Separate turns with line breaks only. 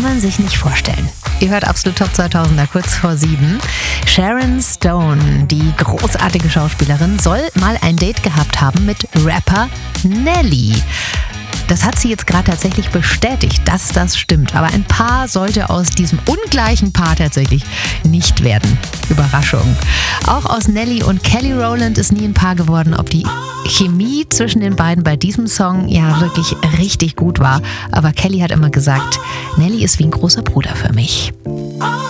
kann man sich nicht vorstellen. Ihr hört Absolut Top 2000er kurz vor 7. Sharon Stone, die großartige Schauspielerin, soll mal ein Date gehabt haben mit Rapper Nelly. Das hat sie jetzt gerade tatsächlich bestätigt, dass das stimmt. Aber ein Paar sollte aus diesem ungleichen Paar tatsächlich nicht werden. Überraschung. Auch aus Nelly und Kelly Rowland ist nie ein Paar geworden. Ob die Chemie zwischen den beiden bei diesem Song ja wirklich richtig gut war. Aber Kelly hat immer gesagt, Nelly ist wie ein großer Bruder für mich.